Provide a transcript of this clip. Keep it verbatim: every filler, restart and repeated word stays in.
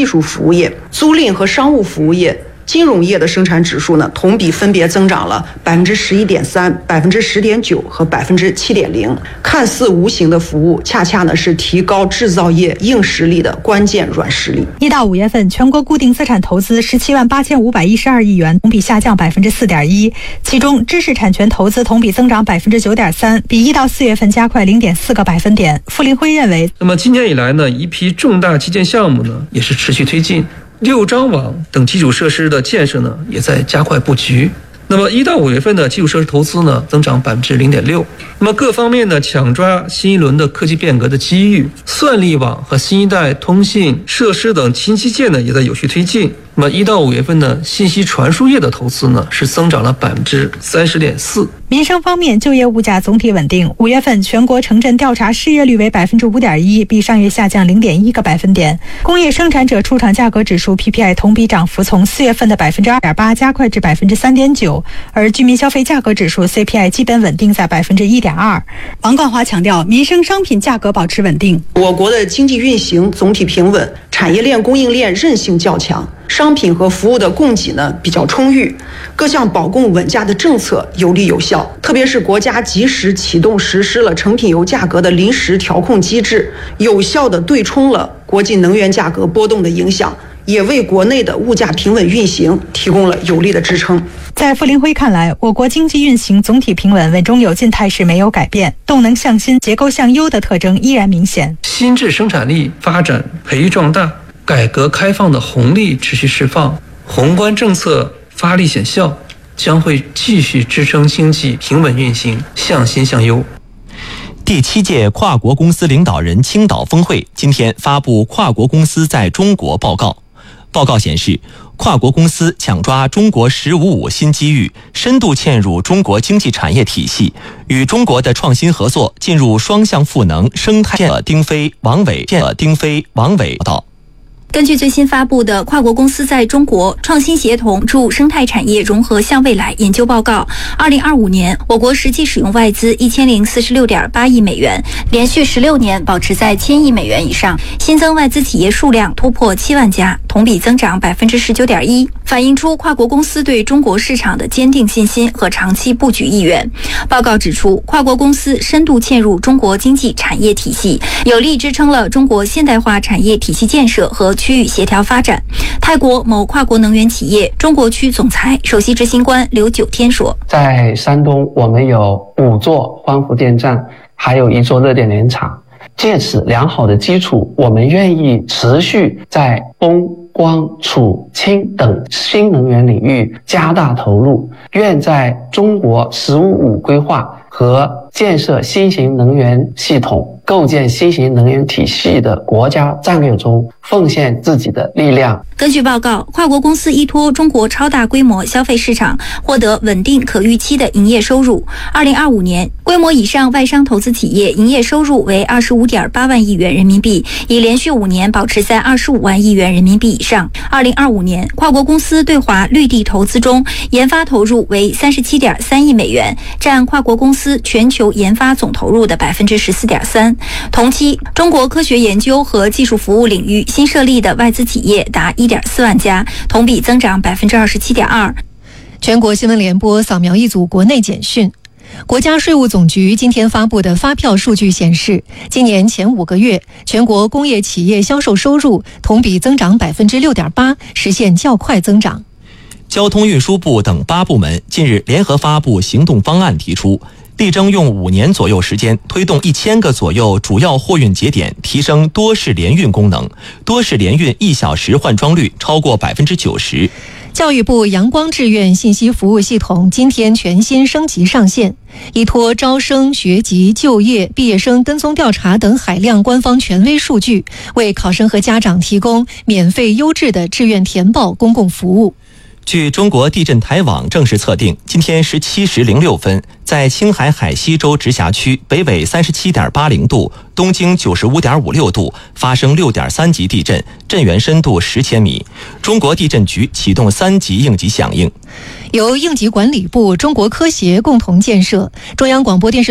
技术服务业、租赁和商务服务业、金融业的生产指数呢，同比分别增长了百分之十一点三、百分之十点九和百分之七点零。看似无形的服务，恰恰呢是提高制造业硬实力的关键软实力。 一到五月份，全国固定资产投资十七万八千五百一十二亿元，同比下降百分之四点一。其中，知识产权投资同比增长百分之九点三，比一到四月份加快零点四个百分点。傅林辉认为， 那么今年以来呢，一批重大基建项目呢也是持续推进。六张网等基础设施的建设呢，也在加快布局。那么一到五月份的基础设施投资呢，增长百分之零点六。那么各方面呢，抢抓新一轮的科技变革的机遇，算力网和新一代通信设施等新基建呢，也在有序推进。那么一到五月份呢，信息传输业的投资呢，是增长了百分之三十点四。 民生方面，就业物价总体稳定。五月份全国城镇调查失业率为百分之五点一，比上月下降零点一个百分点。工业生产者出厂价格指数 P P I 同比涨幅从四月份的百分之二点八加快至百分之三点九，而居民消费价格指数 C P I 基本稳定在百分之一点二。王冠华强调，民生商品价格保持稳定。 我国的经济运行总体平稳，产业链供应链韧性较强。商品和服务的供给呢比较充裕，各项保供稳价的政策有力有效，特别是国家及时启动实施了成品油价格的临时调控机制，有效地对冲了国际能源价格波动的影响，也为国内的物价平稳运行提供了有力的支撑。 在傅林辉看来，我国经济运行总体平稳，稳中有进态势没有改变，动能向新、结构向优的特征依然明显。 新质生产力发展培育壮大，改革开放的红利持续释放，宏观政策发力显效，将会继续支撑经济平稳运行，向新向优。 第七届跨国公司领导人青岛峰会今天发布跨国公司在中国报告。报告显示，跨国公司抢抓中国“十五五”新机遇，深度嵌入中国经济产业体系，与中国的创新合作进入双向赋能生态。丁飞、王伟、丁飞、王伟报道。 根据最新发布的《跨国公司在中国创新协同助生态产业融合向未来》研究报告，二零二五年我国实际使用外资一千零四十六点八亿美元，连续十六年保持在千亿美元以上，新增外资企业数量突破七万家，同比增长百分之十九点一，反映出跨国公司对中国市场的坚定信心和长期布局意愿。报告指出，跨国公司深度嵌入中国经济产业体系，有力支撑了中国现代化产业体系建设和区域协调发展。泰国某跨国能源企业中国区总裁、首席执行官刘九天说， 在山东我们有五座光伏电站，还有一座热电联厂，借此良好的基础，我们愿意持续在风、光、储、氢等新能源领域加大投入，愿在中国“十五五”规划和建设新型能源系统、构建新型能源体系的国家战略中奉献自己的力量。 根据报告，跨国公司依托中国超大规模消费市场，获得稳定可预期的营业收入。二零二五年，规模以上外商投资企业营业收入为二十五点八万亿元人民币，已连续五年保持在二十五万亿元人民币以上。二零二五年，跨国公司对华绿地投资中，研发投入为三十七点三亿美元，占跨国公司全球研发总投入的百分之十四点三。同期，中国科学研究和技术服务领域新设立的外资企业达一点四万家，同比增长百分之二十七点二。 全国新闻联播扫描一组国内简讯。国家税务总局今天发布的发票数据显示，今年前五个月，全国工业企业销售收入同比增长百分之六点八，实现较快增长。 交通运输部等八部门近日联合发布行动方案，提出力争用五年左右时间，推动一千个左右主要货运节点提升多式联运功能，多式联运一小时换装率超过百分之九十。 教育部阳光志愿信息服务系统今天全新升级上线，依托招生、学籍、就业、毕业生跟踪调查等海量官方权威数据，为考生和家长提供免费优质的志愿填报公共服务。 据中国地震台网正式测定，今天十七时零六分，在青海海西州直辖区北纬三十七点八零度、东经九十五点五六度发生六点三级地震，震源深度十千米。中国地震局启动三级应急响应。 由应急管理部、中国科协共同建设，中央广播电视